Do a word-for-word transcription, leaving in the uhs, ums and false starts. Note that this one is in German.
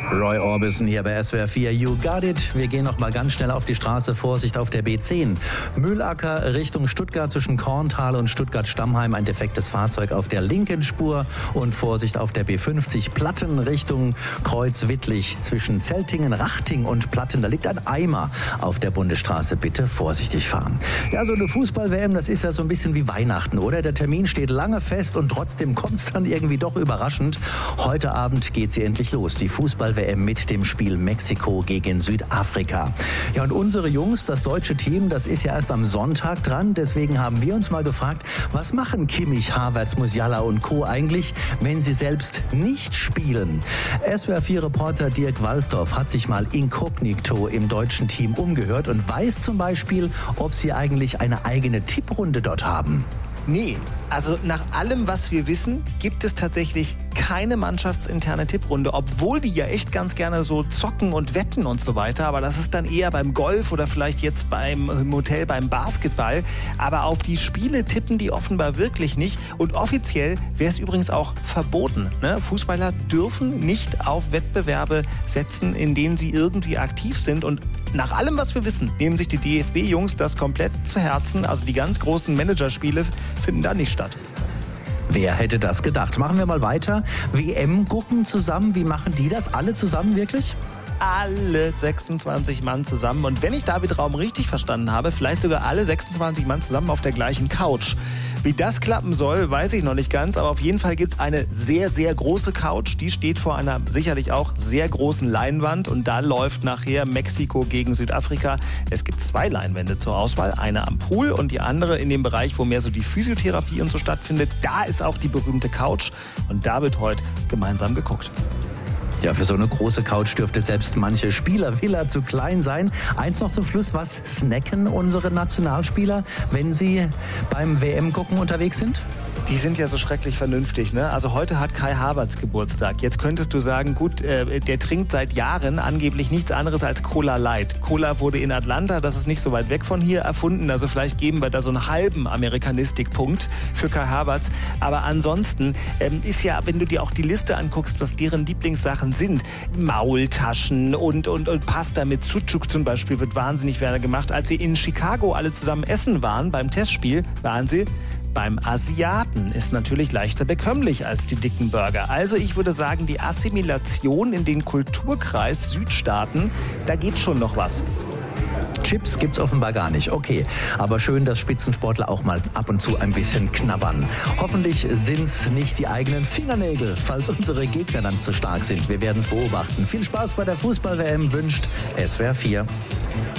Roy Orbison hier bei S W R vier. You got it. Wir gehen noch mal ganz schnell auf die Straße. Vorsicht auf der B zehn. Mühlacker Richtung Stuttgart zwischen Korntal und Stuttgart-Stammheim. Ein defektes Fahrzeug auf der linken Spur. Und Vorsicht auf der B fünfzig. Platten Richtung Kreuzwittlich zwischen Zeltingen, Rachting und Platten. Da liegt ein Eimer auf der Bundesstraße. Bitte vorsichtig fahren. Ja, so eine Fußball-W M, das ist ja so ein bisschen wie Weihnachten, oder? Der Termin steht lange fest und trotzdem kommt es dann irgendwie doch überraschend. Heute Abend geht sie endlich los. Die Fußball-W M mit dem Spiel Mexiko gegen Südafrika. Ja, und unsere Jungs, das deutsche Team, das ist ja erst am Sonntag dran. Deswegen haben wir uns mal gefragt, was machen Kimmich, Havertz, Musiala und Co. eigentlich, wenn sie selbst nicht spielen? S W R vier Reporter Dirk Walsdorf hat sich mal inkognito im deutschen Team umgehört und weiß zum Beispiel, ob sie eigentlich eine eigene Tipprunde dort haben. Nee, also nach allem, was wir wissen, gibt es tatsächlich keine mannschaftsinterne Tipprunde, obwohl die ja echt ganz gerne so zocken und wetten und so weiter. Aber das ist dann eher beim Golf oder vielleicht jetzt beim im Hotel beim Basketball. Aber auf die Spiele tippen die offenbar wirklich nicht. Und offiziell wäre es übrigens auch verboten. Ne? Fußballer dürfen nicht auf Wettbewerbe setzen, in denen sie irgendwie aktiv sind. Und nach allem, was wir wissen, nehmen sich die D F B-Jungs das komplett zu Herzen. Also die ganz großen Managerspiele finden da nicht statt. Wer hätte das gedacht? Machen wir mal weiter. W M-Gruppen zusammen, wie machen die das? Alle zusammen wirklich? Alle sechsundzwanzig Mann zusammen. Und wenn ich David Raum richtig verstanden habe, vielleicht sogar alle sechsundzwanzig Mann zusammen auf der gleichen Couch. Wie das klappen soll, weiß ich noch nicht ganz. Aber auf jeden Fall gibt es eine sehr, sehr große Couch. Die steht vor einer sicherlich auch sehr großen Leinwand. Und da läuft nachher Mexiko gegen Südafrika. Es gibt zwei Leinwände zur Auswahl. Eine am Pool und die andere in dem Bereich, wo mehr so die Physiotherapie und so stattfindet. Da ist auch die berühmte Couch. Und da wird heute gemeinsam geguckt. Ja, für so eine große Couch dürfte selbst manche Spielervilla zu klein sein. Eins noch zum Schluss, was snacken unsere Nationalspieler, wenn sie beim W M-Gucken unterwegs sind? Die sind ja so schrecklich vernünftig, ne? Also heute hat Kai Havertz Geburtstag. Jetzt könntest du sagen, gut, äh, der trinkt seit Jahren angeblich nichts anderes als Cola Light. Cola wurde in Atlanta, das ist nicht so weit weg von hier, erfunden. Also vielleicht geben wir da so einen halben Amerikanistikpunkt für Kai Havertz. Aber ansonsten ähm, ist ja, wenn du dir auch die Liste anguckst, was deren Lieblingssachen sind, Maultaschen und, und, und Pasta mit Sucuk zum Beispiel wird wahnsinnig gerne gemacht. Als sie in Chicago alle zusammen essen waren beim Testspiel, waren sie beim Asiaten. Ist natürlich leichter bekömmlich als die dicken Burger. Also ich würde sagen, die Assimilation in den Kulturkreis Südstaaten, da geht schon noch was. Chips gibt's offenbar gar nicht. Okay, aber schön, dass Spitzensportler auch mal ab und zu ein bisschen knabbern. Hoffentlich sind's nicht die eigenen Fingernägel, falls unsere Gegner dann zu stark sind. Wir werden's beobachten. Viel Spaß bei der Fußball-W M wünscht S W R vier.